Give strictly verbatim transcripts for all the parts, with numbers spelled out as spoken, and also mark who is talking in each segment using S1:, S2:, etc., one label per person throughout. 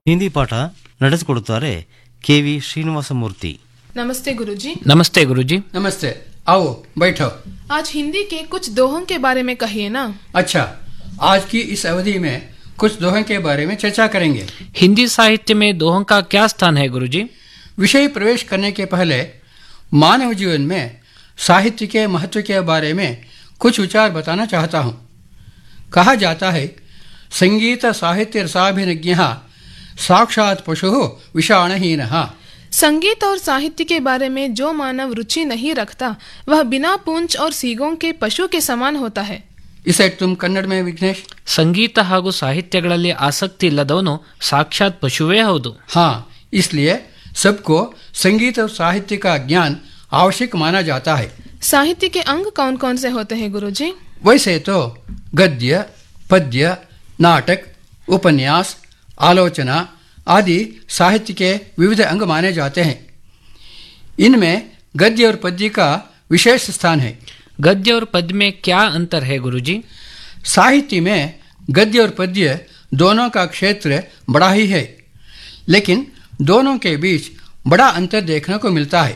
S1: ಹಿಂದಿ ಪಾಠ ನಡೆಸಿಕೊಡುತ್ತಾರೆ K V Srinivasa Murthy.
S2: नमस्ते गुरुजी।
S3: नमस्ते गुरुजी।
S4: नमस्ते, आओ बैठो।
S2: आज हिंदी के कुछ दोहों के बारे में कहिए ना।
S4: अच्छा, आज की इस अवधि में कुछ दोहों के बारे में चर्चा करेंगे।
S3: हिंदी साहित्य में दोहों का क्या स्थान है गुरुजी?
S4: विषय प्रवेश करने के पहले मानव जीवन में साहित्य के महत्व के बारे में कुछ विचार बताना चाहता हूँ। कहा जाता है, संगीत साहित्य रसाभिनज्ञः साक्षात पशुः विषाणहीनः।
S2: संगीत और साहित्य के बारे में जो मानव रुचि नहीं रखता वह बिना पूंछ और सीगों के पशु के समान होता है।
S4: इसे तुम कन्नड़ में विघ्नेश?
S3: ಸಂಗೀತ ಹಾಗೂ ಸಾಹಿತ್ಯಗಳಲ್ಲಿ ಆಸಕ್ತಿ ಇಲ್ಲದವನು ಸಾಕ್ಷಾತ್ ಪಶುವೇ ಹೌದು.
S4: हाँ, इसलिए सबको संगीत और साहित्य का ज्ञान आवश्यक माना जाता है।
S2: साहित्य के अंग कौन कौन से होते हैं गुरुजी?
S4: वैसे तो गद्य, पद्य, नाटक, उपन्यास, आलोचना आदि साहित्य के विविध अंग माने जाते हैं। इनमें गद्य और पद्य का विशेष स्थान है।
S3: गद्य और पद्य में क्या अंतर है गुरुजी?
S4: साहित्य में गद्य और पद्य दोनों का क्षेत्र बड़ा ही है, लेकिन दोनों के बीच बड़ा अंतर देखने को मिलता है।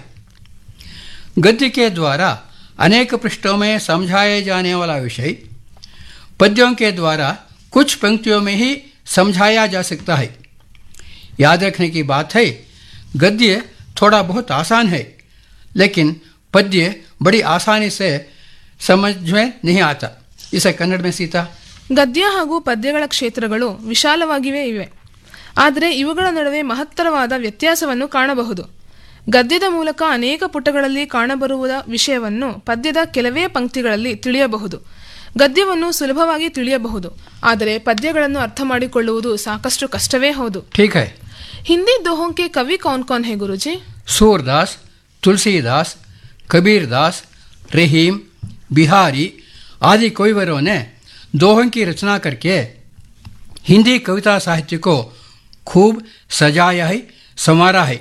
S4: गद्य के द्वारा अनेक पृष्ठों में समझाए जाने वाला विषय पद्यों के द्वारा कुछ पंक्तियों में ही समझाया जा सकता है। याद रखने की बात है, गद्य थोड़ा बहुत आसान है, लेकिन पद्य बड़ी आसानी से समझ में नहीं आता। इसे कन्नड़ में सीता?
S2: ಗದ್ಯ ಹಾಗೂ ಪದ್ಯಗಳ ಕ್ಷೇತ್ರಗಳು ವಿಶಾಲವಾಗಿವೆ ಇವೆ, ಆದರೆ ಇವುಗಳ ನಡುವೆ ಮಹತ್ತರವಾದ ವ್ಯತ್ಯಾಸವನ್ನು ಕಾಣಬಹುದು. ಗದ್ಯದ ಮೂಲಕ ಅನೇಕ ಪುಟಗಳಲ್ಲಿ ಕಾಣಬರುವ ವಿಷಯವನ್ನು ಪದ್ಯದ ಕೆಲವೇ ಪಂಕ್ತಿಗಳಲ್ಲಿ ತಿಳಿಯಬಹುದು. ಗದ್ಯವನ್ನು ಸುಲಭವಾಗಿ ತಿಳಿಯಬಹುದು, ಆದರೆ ಪದ್ಯಗಳನ್ನು ಅರ್ಥ ಮಾಡಿಕೊಳ್ಳುವುದು ಸಾಕಷ್ಟು ಕಷ್ಟವೇ ಹೌದು.
S4: ठीक है।
S2: हिंदी दोहों के कवि कौन कौन है गुरुजी?
S4: सूरदास, तुलसीदास, कबीरदास, रहीम, बिहारी आदि कविवरों ने दोहों की रचना करके हिंदी कविता साहित्य को खूब सजाया है, संवारा है।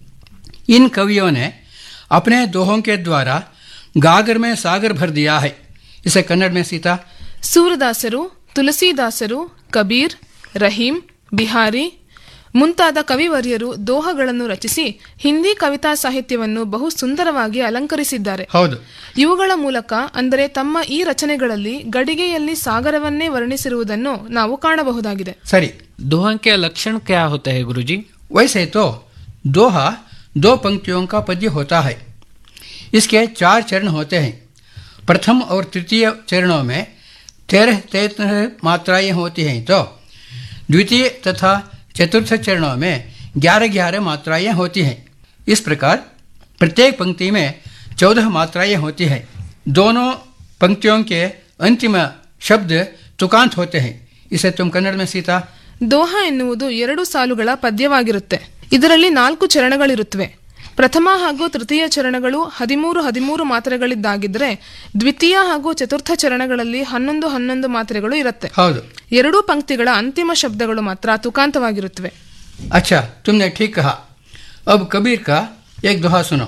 S4: इन कवियों ने अपने दोहों के द्वारा गागर में सागर भर दिया है। इसे कन्नड़ में सीता?
S2: ಸೂರದಾಸರು, ತುಳಸಿದಾಸರು, ಕಬೀರ್, ರಹೀಂ, ಬಿಹಾರಿ ಮುಂತಾದ ಕವಿವರ್ಯರು ದೋಹಗಳನ್ನು ರಚಿಸಿ ಹಿಂದಿ ಕವಿತಾ ಸಾಹಿತ್ಯವನ್ನು ಬಹು ಸುಂದರವಾಗಿ ಅಲಂಕರಿಸಿದ್ದಾರೆ.
S4: ಹೌದು.
S2: ಇವುಗಳ ಮೂಲಕ ಅಂದರೆ ತಮ್ಮ ಈ ರಚನೆಗಳಲ್ಲಿ ಗಡಿಗೆಯಲ್ಲಿ ಸಾಗರವನ್ನೇ ವರ್ಣಿಸಿರುವುದನ್ನು ನಾವು ಕಾಣಬಹುದಾಗಿದೆ.
S4: सरी।
S3: दोहों के लक्षण क्या होते हैं गुरुजी?
S4: वैसे तो दोहा दो पंक्तियों का पद्य होता है। इसके चार चरण होते हैं। प्रथम और तृतीय चरणों में तेरह तेरह मात्राएं होती हैं, तो द्वितीय तथा चतुर्थ चरणों में ग्यारह ग्यारह मात्राएं होती हैं। इस प्रकार प्रत्येक पंक्ति में चौदह मात्राएं होती हैं। दोनों पंक्तियों के अंतिम शब्द तुकांत होते हैं। इसे तुम कन्नड़ में सीता?
S2: ದೋಹ ಎನ್ನುವುದು ಎರಡು ಸಾಲುಗಳ ಪದ್ಯವಾಗಿರುತ್ತೆ. ಇದರಲ್ಲಿ ನಾಲ್ಕು ಚರಣಗಳಿರುತ್ತವೆ. ಪ್ರಥಮ ಹಾಗೂ ತೃತೀಯ ಚರಣಗಳು ಹದಿಮೂರು ಹದಿಮೂರು ಮಾತ್ರೆಗಳಿದ್ದಾಗಿದ್ದರೆ ದ್ವಿತೀಯ ಹಾಗೂ ಚತುರ್ಥ ಚರಣಗಳಲ್ಲಿ ಹನ್ನೊಂದು ಹನ್ನೊಂದು ಮಾತ್ರೆಗಳು ಇರುತ್ತೆ.
S4: ಹೌದು.
S2: ಎರಡೂ ಪಂಕ್ತಿಗಳ ಅಂತಿಮ ಶಬ್ದಗಳು ಮಾತ್ರ ತುಕಾಂತವಾಗಿರುತ್ತವೆ.
S4: अच्छा, तुमने ठीक कहा। अब कबीर का एक दोहा सुनो।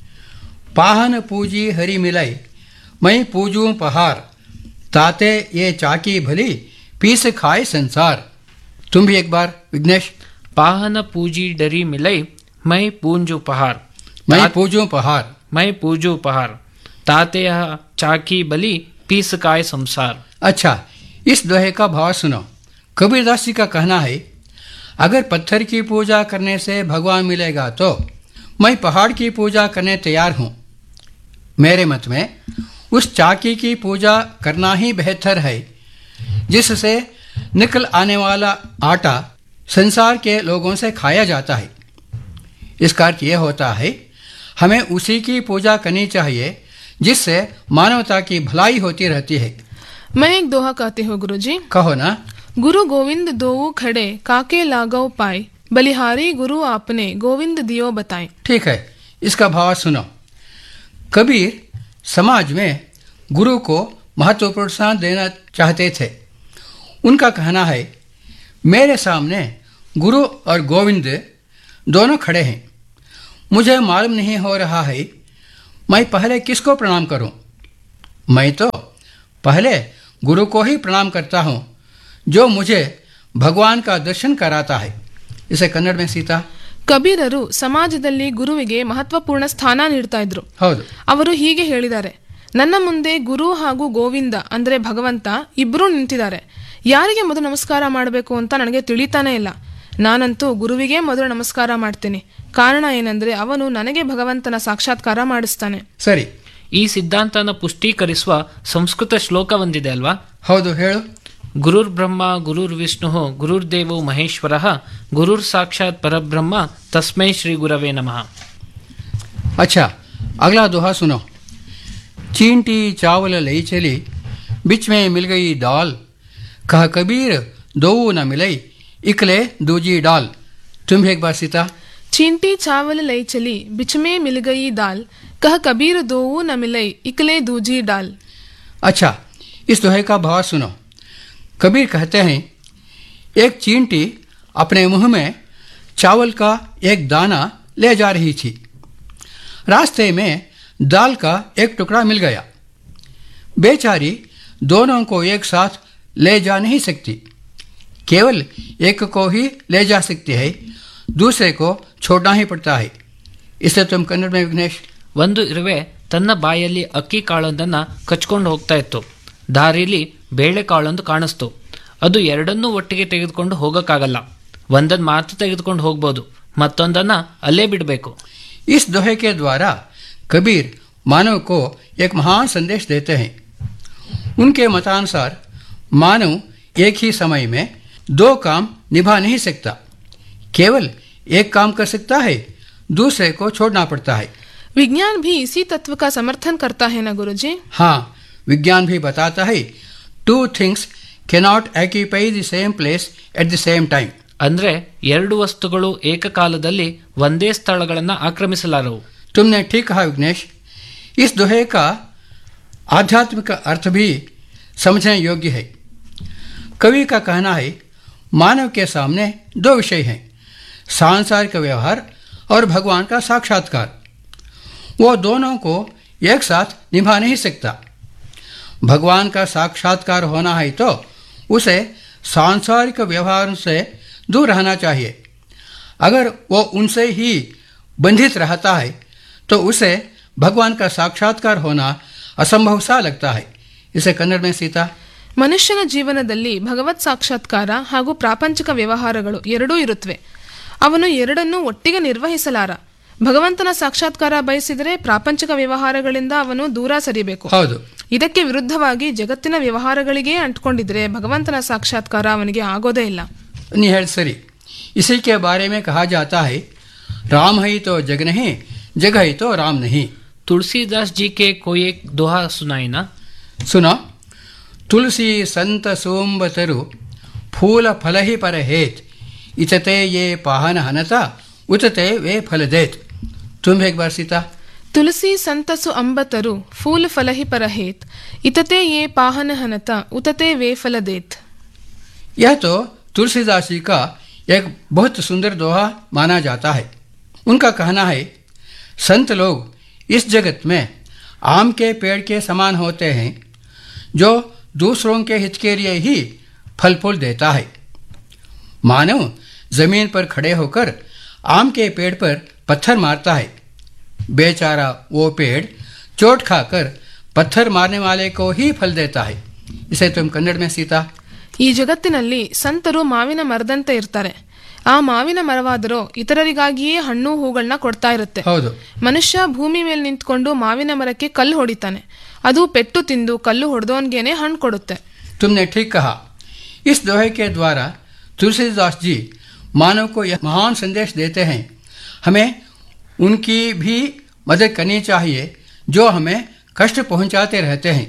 S4: पाहन पूजी हरि मिलाई, मैं पूजूं पहार, ताते ये चाकी भली, पीस खाए संसार। तुम भी एक बार विघ्नेश?
S3: पाहन पूजी डरी मिलई, मैं पूंजू पहार,
S4: मैं पूजूं पहार,
S3: मैं पूजू पहार, ताते यह चाकी बली, पीस काय संसार।
S4: अच्छा, इस दोहे का भाव सुनो। कबीरदास जी का कहना है, अगर पत्थर की पूजा करने से भगवान मिलेगा तो मैं पहाड़ की पूजा करने तैयार हूँ। मेरे मत में उस चाकी की पूजा करना ही बेहतर है जिससे निकल आने वाला आटा संसार के लोगों से खाया जाता है। इसका अर्थ यह होता है, हमें उसी की पूजा करनी चाहिए जिससे मानवता की भलाई होती रहती है।
S2: मैं एक दोहा कहती हूँ गुरुजी।
S4: कहो ना।
S2: गुरु गोविंद दोऊ खड़े, काके लागो पाए, बलिहारी गुरु आपने, गोविंद दियो बताए।
S4: ठीक है, इसका भाव सुनो। कबीर समाज में गुरु को महत्वपूर्ण स्थान देना चाहते थे। उनका कहना है, मेरे सामने गुरु और गोविंद दोनों खड़े हैं, मुझे मालूम नहीं हो रहा है मैं पहले किसको प्रणाम करूं। मैं तो पहले गुरु को ही प्रणाम करता हूं जो मुझे भगवान का दर्शन कराता है। इसे कन्नड़ में सीता.
S2: ಕಬೀರರು ಸಮಾಜದಲ್ಲಿ ಗುರುವಿಗೆ ಮಹತ್ವಪೂರ್ಣ ಸ್ಥಾನ ನೀಡ್ತಾ ಇದ್ರು.
S4: ಹೌದು.
S2: ಅವರು ಹೀಗೆ ಹೇಳಿದ್ದಾರೆ, ನನ್ನ ಮುಂದೆ ಗುರು ಹಾಗೂ ಗೋವಿಂದ ಅಂದ್ರೆ ಭಗವಂತ ಇಬ್ಬರೂ ನಿಂತಿದ್ದಾರೆ. ಯಾರಿಗೆ ಮೊದಲು ನಮಸ್ಕಾರ ಮಾಡಬೇಕು ಅಂತ ನನಗೆ ತಿಳಿತಾನೇ ಇಲ್ಲ. ನಾನಂತೂ ಗುರುವಿಗೆ ಮೊದಲು ನಮಸ್ಕಾರ ಮಾಡ್ತೀನಿ. ಕಾರಣ ಏನಂದ್ರೆ ಅವನು ನನಗೆ ಭಗವಂತನ ಸಾಕ್ಷಾತ್ಕಾರ ಮಾಡಿಸ್ತಾನೆ.
S4: ಸರಿ.
S3: ಈ ಸಿದ್ಧಾಂತನ ಪುಷ್ಟೀಕರಿಸುವ ಸಂಸ್ಕೃತ ಶ್ಲೋಕ ಒಂದಿದೆ ಅಲ್ವಾ?
S4: ಹೌದು, ಹೇಳು.
S3: ಗುರುರ್ ಬ್ರಹ್ಮ ಗುರುರ್ ವಿಷ್ಣು ಗುರುರ್ ದೇವೋ ಮಹೇಶ್ವರ ಗುರುರ್ ಸಾಕ್ಷಾತ್ ಪರಬ್ರಹ್ಮ ತಸ್ಮೈ ಶ್ರೀ ಗುರವೇ ನಮಃ.
S4: अच्छा, अगला दोहा सुनो. चींटी चावल लई चली बिच में मिल गई दाल, कहा कबीर दो न मिलई इकले दूजी डाल. तुम एक बार सीता.
S2: चींटी चावल लई चली बिच में मिल गई दाल, कह कबीर दोऊ न मिलई इकले दूजी डाल.
S4: अच्छा, इस दोहे का भाव सुनो. कबीर कहते हैं, एक चींटी अपने मुंह में चावल का एक दाना ले जा रही थी. रास्ते में दाल का एक टुकड़ा मिल गया. बेचारी दोनों को एक साथ ले जा नहीं सकती, केवल एक को ही ले जा सकती है, दूसरे को छोड़ना ही पड़ता है. इसे तुम कन्नड़ में विघ्नेश.
S3: ಒಂದು ಇರುವೆ ತನ್ನ ಬಾಯಲ್ಲಿ ಅಕ್ಕಿ ಕಾಳೊಂದನ್ನು ಕಚ್ಕೊಂಡು ಹೋಗ್ತಾ ಇತ್ತು. ದಾರಿಲಿ ಬೇಳೆಕಾಳೊಂದು ಕಾಣಿಸ್ತು. ಅದು ಎರಡನ್ನೂ ಒಟ್ಟಿಗೆ ತೆಗೆದುಕೊಂಡು ಹೋಗೋಕ್ಕಾಗಲ್ಲ. ಒಂದನ್ನು ಮಾತ್ರ ತೆಗೆದುಕೊಂಡು ಹೋಗ್ಬೋದು, ಮತ್ತೊಂದನ್ನು ಅಲ್ಲೇ ಬಿಡಬೇಕು.
S4: इस दोहे के द्वारा कबीर मानव को एक महान संदेश देते हैं. उनके मतानुसार मानव एक ही समय में दो काम निभा नहीं सकता, केवल एक काम कर सकता है, दूसरे को छोड़ना पड़ता है.
S2: विज्ञान भी इसी तत्व का समर्थन करता है ना गुरुजी?
S4: हाँ, विज्ञान भी बताता है two things cannot occupy the same place at the same time.
S3: ಅಂದ್ರೆ ಎರಡು ವಸ್ತುಗಳು ಏಕಕಾಲದಲ್ಲಿ ಒಂದೇ ಸ್ಥಳಗಳನ್ನು ಆಕ್ರಮಿಸಲಾರವು.
S4: तुमने ठीक कहा विघ्नेश. इस दोहे का आध्यात्मिक अर्थ भी समझने योग्य है. कवि का कहना है, मानव के सामने दो विषय हैं, सांसारिक व्यवहार और भगवान का साक्षात्कार. वो दोनों को एक साथ निभा नहीं सकता. भगवान का साक्षात्कार होना है तो उसे सांसारिक व्यवहार से दूर रहना चाहिए. अगर वो उनसे ही बंधित रहता है तो उसे भगवान का साक्षात्कार होना असंभव सा लगता है. इसे कन्नड़ में सीता.
S2: ಮನುಷ್ಯನ ಜೀವನದಲ್ಲಿ ಭಗವತ್ ಸಾಕ್ಷಾತ್ಕಾರ ಹಾಗೂ ಪ್ರಾಪಂಚಿಕ ವ್ಯವಹಾರಗಳು ಎರಡೂ ಇರುತ್ತವೆ. ಅವನು ಎರಡನ್ನೂ ಒಟ್ಟಿಗೆ ನಿರ್ವಹಿಸಲಾರ. ಭಗವಂತನ ಸಾಕ್ಷಾತ್ಕಾರ ಬಯಸಿದರೆ ಪ್ರಾಪಂಚಿಕ ವ್ಯವಹಾರಗಳಿಂದ ಅವನು ದೂರ ಸರಿಬೇಕು.
S4: ಹೌದು.
S2: ಇದಕ್ಕೆ ವಿರುದ್ಧವಾಗಿ ಜಗತ್ತಿನ ವ್ಯವಹಾರಗಳಿಗೆ ಅಂಟ್ಕೊಂಡಿದ್ರೆ ಭಗವಂತನ ಸಾಕ್ಷಾತ್ಕಾರ ಅವನಿಗೆ ಆಗೋದೇ ಇಲ್ಲ.
S4: निहल सरी. इसी के बारे में कहा जाता है, राम है तो जग नहीं, जग है तो राम नहीं.
S3: तुलसीदास जी के कोई एक दोहा सुनाई ना.
S4: सुनो. तुलसी संत सोम्ब तरु फूल फल ही पर हेत, इतते ये पाहन हनता उतते वे फल देत. तुम एक बार सीता.
S2: तुलसी संतसु अंबतरु फूल फलहि परहेत, इतते ये पाहन हनत उतते वे फल देत.
S4: यह तो तुलसीदास जी का एक बहुत सुंदर दोहा माना जाता है. उनका कहना है, संत लोग इस जगत में आम के पेड़ के समान होते हैं, जो दूसरों के हित के लिए ही फल फूल देता है. मानव जमीन पर खड़े होकर आम के पेड़ पर पत्थर मारता है. बेचारा वो पेड़ चोट खाकर पत्थर मारने वाले को ही फल देता है. इसे तुम कन्नड़ में सीता.
S2: ಈ ಜಗತ್ತಿನಲ್ಲಿ ಸಂತರು ಮಾವಿನ ಮರದಂತೆ ಇರ್ತಾರೆ. ಆ ಮಾವಿನ ಮರವಾದರೂ ಇತರರಿಗಾಗಿಯೇ ಹಣ್ಣು ಹೂಗಳನ್ನ ಕೊಡ್ತಾ ಇರುತ್ತೆ.
S4: ಹೌದು.
S2: ಮನುಷ್ಯ ಭೂಮಿ ಮೇಲೆ ನಿಂತ್ಕೊಂಡು ಮಾವಿನ ಮರಕ್ಕೆ ಕಲ್ಲು ಹೊಡಿತಾನೆ. ಅದು ಪೆಟ್ಟು ತಿಂದು ಕಲ್ಲು ಹೊಡೆದವನ್ಗೇನೆ ಹಣ್ಣು ಕೊಡುತ್ತೆ.
S4: तुमने ठीक कहा. इस दोहे के द्वारा तुलसीदास जी मानव को यह महान संदेश देते हैं, हमें उनकी भी मदद करनी चाहिए जो हमें कष्ट पहुंचाते रहते हैं.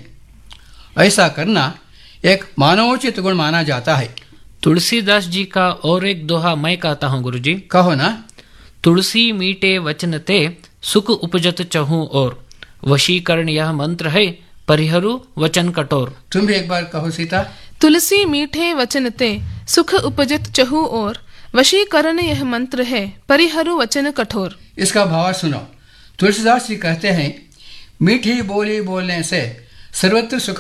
S4: ऐसा करना एक मानवोचित गुण माना जाता है.
S3: तुलसीदास जी का और एक दोहा मैं कहता हूँ गुरुजी.
S4: कहो ना.
S3: तुलसी मीठे वचनते सुख उपजत चहु और, वशीकरण यह मंत्र है परिहरू वचन कठोर.
S4: तुम भी एक बार कहो सीता.
S2: तुलसी मीठे वचनते सुख उपजत चहु और, वशीकरण यह मंत्र है परिहरू वचन कठोर.
S4: इसका भाव सुनो. तुलसीदास जी कहते हैं, मीठी बोली बोलने से सर्वत्र सुख